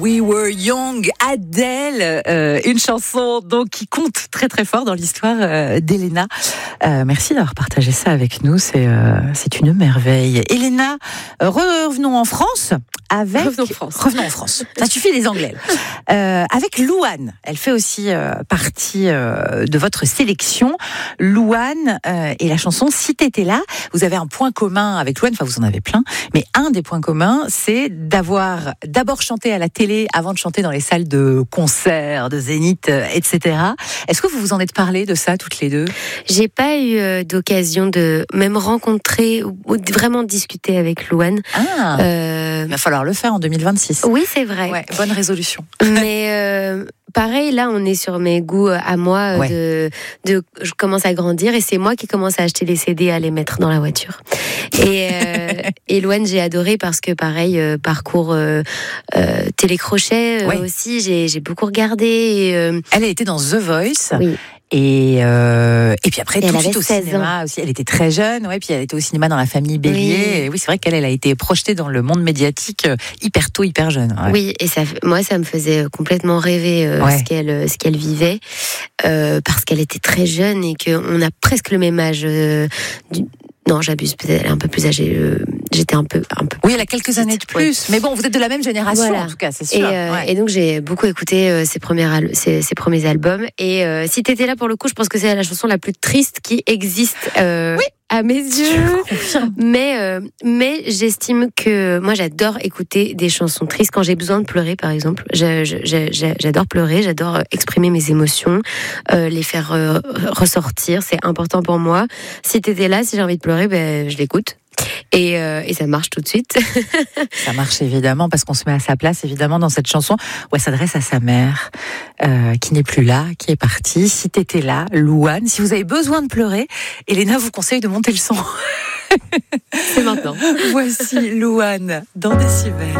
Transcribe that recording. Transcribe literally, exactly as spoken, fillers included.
We Were Young, Adele, euh, une chanson donc qui compte très très fort dans l'histoire euh, d'Elena. Euh, merci d'avoir partagé ça avec nous, c'est euh, c'est une merveille. Elena, revenons en France avec revenons en France. Revenons en France. Ça suffit les Anglais. Euh, avec Louane, elle fait aussi euh, partie euh, de votre sélection. Louane euh, et la chanson Si t'étais là. Vous avez un point commun avec Louane, enfin vous en avez plein, mais un des points communs, c'est d'avoir d'abord chanté à la télé avant de chanter dans les salles de concert, de Zénith, et cetera. Est-ce que vous vous en êtes parlé de ça toutes les deux ? J'ai pas eu euh, d'occasion de même rencontrer ou, ou de vraiment discuter avec Louane. Ah, euh... il va falloir le faire en deux mille vingt-six. Oui, c'est vrai. Ouais, bonne résolution. Mais euh, pareil, là, on est sur mes goûts à moi. Ouais. De, de, je commence à grandir et c'est moi qui commence à acheter les C D, à les mettre dans la voiture. Et, euh, et Louane, j'ai adoré parce que pareil, euh, parcours euh, euh, télécrochet euh, Ouais. aussi, j'ai, j'ai beaucoup regardé. Et, euh, Elle a été dans The Voice. oui. Et, euh, et puis après, Et tout elle de suite avait au seize cinéma aussi. Elle était très jeune, ouais, puis elle était au cinéma dans La Famille Bélier. Oui. Et oui, c'est vrai qu'elle elle a été projetée dans le monde médiatique euh, hyper tôt, hyper jeune. Ouais. Oui, et ça, moi, ça me faisait complètement rêver euh, Ouais. ce qu'elle, ce qu'elle vivait, euh, parce qu'elle était très jeune et qu'on a presque le même âge. Euh, du... Non, j'abuse, peut-être elle est un peu plus âgée. Euh, j'étais un peu, un peu. Oui, elle a quelques années de plus. Mais bon, vous êtes de la même génération, Voilà. en tout cas, c'est Et, sûr. euh, Ouais. et donc j'ai beaucoup écouté euh, ses, premiers al- ses, ses premiers albums. Et euh, si t'étais là pour le coup, je pense que c'est la chanson la plus triste qui existe euh, Oui. à mes yeux. Je confirme. Mais euh, mais j'estime que moi j'adore écouter des chansons tristes quand j'ai besoin de pleurer, par exemple. Je, je, je, j'adore pleurer, j'adore exprimer mes émotions, euh, les faire euh, ressortir. C'est important pour moi. Si t'étais là, si j'ai envie de pleurer, ben je l'écoute. Et, euh, et ça marche tout de suite. Ça marche évidemment parce qu'on se met à sa place évidemment dans cette chanson où elle s'adresse à sa mère euh, qui n'est plus là, qui est partie. Si t'étais là, Louane, si vous avez besoin de pleurer, Elena vous conseille de monter le son. C'est maintenant. Voici Louane dans Décibel.